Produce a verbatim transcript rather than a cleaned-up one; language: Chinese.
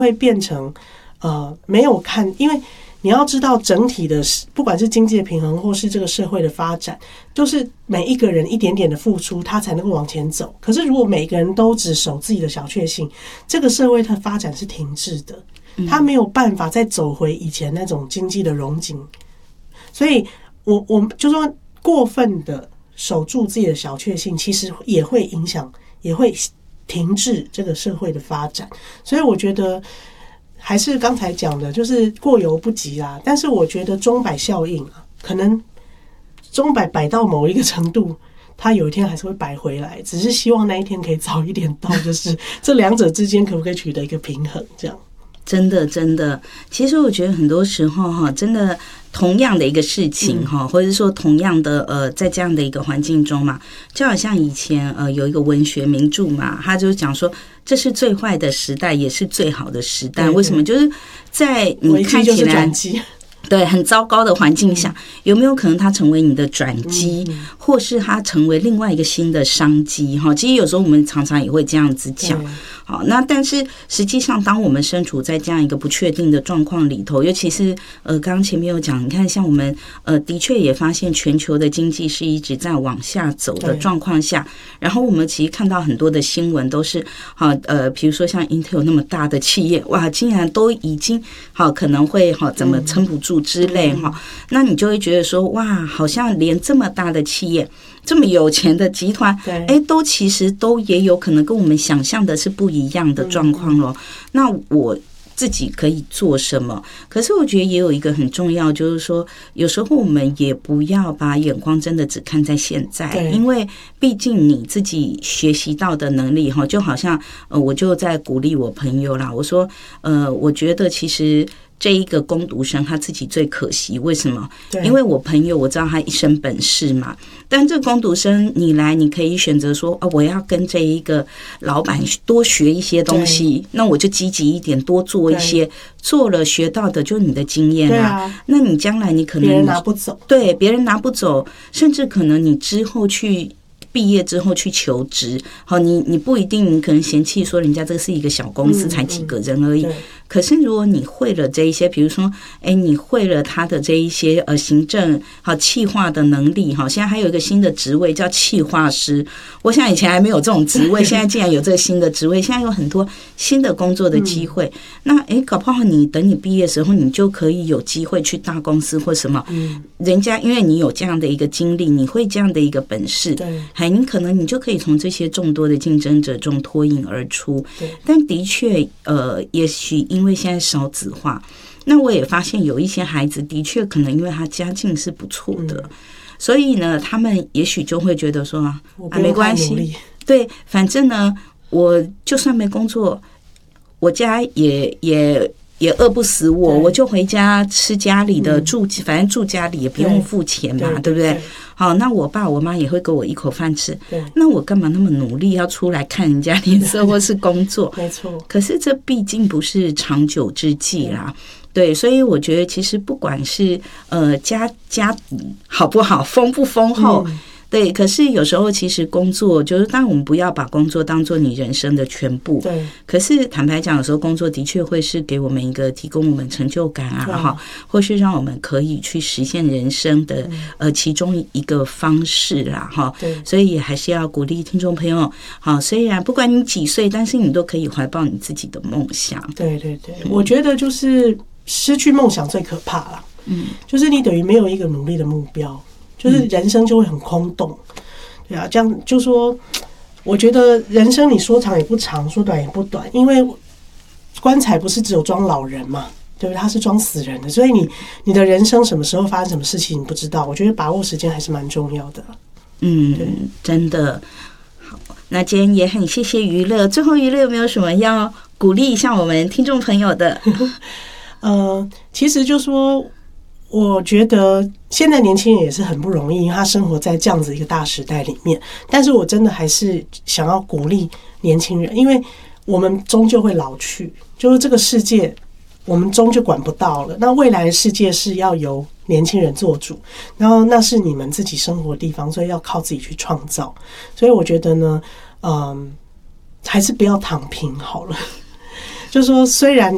会变成呃没有看，因为你要知道整体的，不管是经济的平衡或是这个社会的发展，就是每一个人一点点的付出，他才能够往前走。可是如果每个人都只守自己的小确幸，这个社会它发展是停滞的，他没有办法再走回以前那种经济的荣景。所以我我就说过分的守住自己的小确幸，其实也会影响，也会停滞这个社会的发展。所以我觉得还是刚才讲的，就是过犹不及啦。但是我觉得钟摆效应啊，可能钟摆摆到某一个程度，它有一天还是会摆回来，只是希望那一天可以早一点到，就是这两者之间可不可以取得一个平衡，这样。 真的真的，其实我觉得很多时候哈，真的同样的一个事情哈，或者是说同样的呃，在这样的一个环境中嘛，就好像以前呃有一个文学名著嘛，他就讲说这是最坏的时代，也是最好的时代。为什么？就是在你看起来对很糟糕的环境下，有没有可能它成为你的转机，或是它成为另外一个新的商机？哈，其实有时候我们常常也会这样子讲。好，那但是实际上，当我们身处在这样一个不确定的状况里头，尤其是呃，刚刚前面有讲，你看，像我们呃，的确也发现全球的经济是一直在往下走的状况下，然后我们其实看到很多的新闻都是好呃，比如说像 Intel 那么大的企业，哇，竟然都已经好可能会好怎么撑不住之类哈，那你就会觉得说，哇，好像连这么大的企业，这么有钱的集团，哎，都其实都也有可能跟我们想象的是不一样的状况咯。那我自己可以做什么？可是我觉得也有一个很重要，就是说，有时候我们也不要把眼光真的只看在现在，因为毕竟你自己学习到的能力哈，就好像呃，我就在鼓励我朋友啦，我说呃，我觉得其实。这一个工读生他自己最可惜，为什么？因为我朋友我知道他一身本事嘛，但这个工读生你来，你可以选择说，哦，我要跟这一个老板多学一些东西，那我就积极一点，多做一些，做了学到的就是你的经验啊。啊那你将来你可能别人拿不走， 对，别人拿不走，甚至可能你之后去。毕业之后去求职，好，你你不一定，你可能嫌弃说人家这是一个小公司，才几个人而已。可是如果你会了这一些，比如说，哎，你会了他的这一些呃行政好企划的能力，哈，现在还有一个新的职位叫企划师。我想以前还没有这种职位，现在竟然有这个新的职位，现在有很多新的工作的机会。那哎，搞不好你等你毕业的时候，你就可以有机会去大公司或什么。人家因为你有这样的一个经历，你会这样的一个本事，对。哎，你可能你就可以从这些众多的竞争者中脱颖而出。但的确，呃，也许因为现在少子化，那我也发现有一些孩子的确可能因为他家境是不错的，嗯、所以呢，他们也许就会觉得说啊，没关系，对，反正呢，我就算没工作，我家也也。也饿不死我，我就回家吃家里的住，反正住家里也不用付钱嘛，对不对？好，那我爸我妈也会给我一口饭吃，那我干嘛那么努力要出来看人家脸色或是工作？ 没错。可是这毕竟不是长久之计啦。对，所以我觉得其实不管是呃家家好不好，丰不丰厚。嗯对，可是有时候其实工作就是，当然我们不要把工作当做你人生的全部。对。可是坦白讲，有时候工作的确会是给我们一个提供我们成就感啊，哈，或是让我们可以去实现人生的呃其中一个方式啦，哈。对。所以还是要鼓励听众朋友，好，虽然不管你几岁，但是你都可以怀抱你自己的梦想。 对对对，嗯、我觉得就是失去梦想最可怕了。嗯，就是你等于没有一个努力的目标。就是人生就会很空洞，对啊，这样就说，我觉得人生你说长也不长，说短也不短，因为棺材不是只有装老人嘛，对不对？它是装死人的，所以你你的人生什么时候发生什么事情你不知道，我觉得把握时间还是蛮重要的。 嗯，真的。好，那今天也很谢谢娱乐，最后娱乐有没有什么要鼓励一下我们听众朋友的？ 呃，其实就说。我觉得现在年轻人也是很不容易，因为他生活在这样子一个大时代里面。但是我真的还是想要鼓励年轻人，因为我们终究会老去，就是这个世界我们终究管不到了。那未来的世界是要由年轻人做主，然后那是你们自己生活的地方，所以要靠自己去创造。所以我觉得呢，嗯，还是不要躺平好了。就是说，虽然